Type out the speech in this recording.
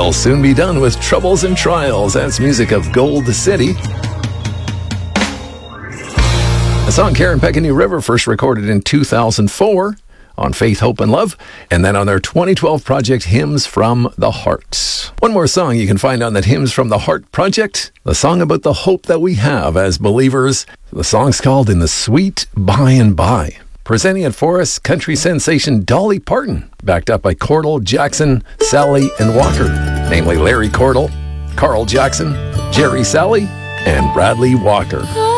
We'll soon be done with troubles and trials. That's music of Gold City. The song Karen Peck and New River first recorded in 2004 on Faith, Hope, and Love, and then on their 2012 project, Hymns from the Heart. One more song you can find on that Hymns from the Heart project, the song about the hope that we have as believers. The song's called In the Sweet By and By. Presenting it for us, country sensation Dolly Parton, backed up by Cordell, Jackson, Sally, and Walker, namely Larry Cordell, Carl Jackson, Jerry Sally, and Bradley Walker.